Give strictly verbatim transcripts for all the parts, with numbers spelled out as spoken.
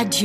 Adieu.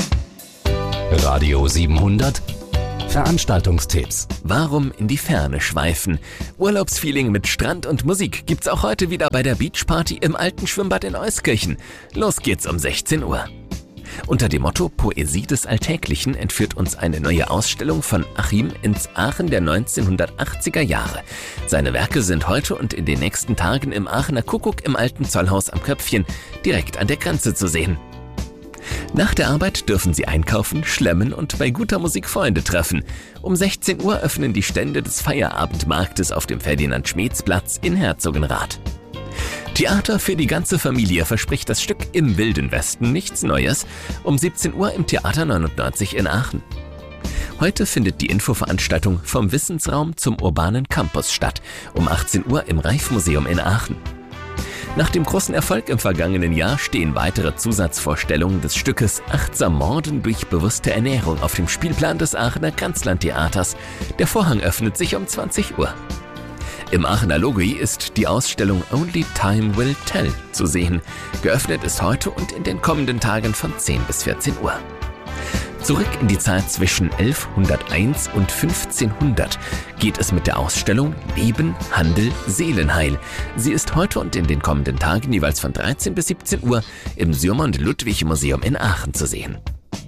Radio siebenhundert Veranstaltungstipps. Warum in die Ferne schweifen? Urlaubsfeeling mit Strand und Musik gibt's auch heute wieder bei der Beachparty im alten Schwimmbad in Euskirchen. Los geht's um sechzehn Uhr. Unter dem Motto Poesie des Alltäglichen entführt uns eine neue Ausstellung von Achim ins Aachen der neunzehnhundertachtziger Jahre. Seine Werke sind heute und in den nächsten Tagen im Aachener Kuckuck im alten Zollhaus am Köpfchen direkt an der Grenze zu sehen. Nach der Arbeit dürfen Sie einkaufen, schlemmen und bei guter Musik Freunde treffen. Um sechzehn Uhr öffnen die Stände des Feierabendmarktes auf dem Ferdinand-Schmeetz-Platz in Herzogenrath. Theater für die ganze Familie verspricht das Stück Im Wilden Westen nichts Neues um siebzehn Uhr im Theater neunundneunzig in Aachen. Heute findet die Infoveranstaltung Vom Wissensraum zum urbanen Campus statt, um achtzehn Uhr im Reif-Museum in Aachen. Nach dem großen Erfolg im vergangenen Jahr stehen weitere Zusatzvorstellungen des Stückes Achtsam Morden durch bewusste Ernährung auf dem Spielplan des Aachener Grenzlandtheaters. Der Vorhang öffnet sich um zwanzig Uhr. Im Aachener Logoi ist die Ausstellung Only Time Will Tell zu sehen. Geöffnet ist heute und in den kommenden Tagen von zehn bis vierzehn Uhr. Zurück in die Zeit zwischen elfhunderteins und fünfzehnhundert geht es mit der Ausstellung Leben, Handel, Seelenheil. Sie ist heute und in den kommenden Tagen jeweils von dreizehn bis siebzehn Uhr im Sürmond-Ludwig-Museum in Aachen zu sehen.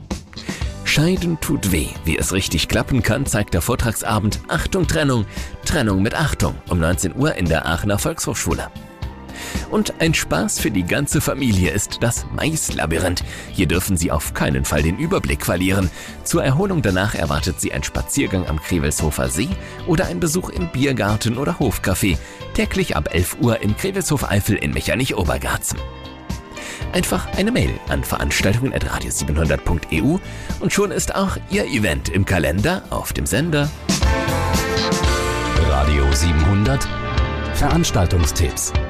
Scheiden tut weh. Wie es richtig klappen kann, zeigt der Vortragsabend Achtung Trennung, Trennung mit Achtung um neunzehn Uhr in der Aachener Volkshochschule. Und ein Spaß für die ganze Familie ist das Maislabyrinth. Hier dürfen Sie auf keinen Fall den Überblick verlieren. Zur Erholung danach erwartet Sie ein Spaziergang am Krewelshofer See oder ein Besuch im Biergarten oder Hofcafé. Täglich ab elf Uhr im Krewelshof Eifel in Mechernich-Obergarzen. Einfach eine Mail an veranstaltungen at radio siebenhundert punkt e u und schon ist auch Ihr Event im Kalender auf dem Sender. Radio siebenhundert Veranstaltungstipps.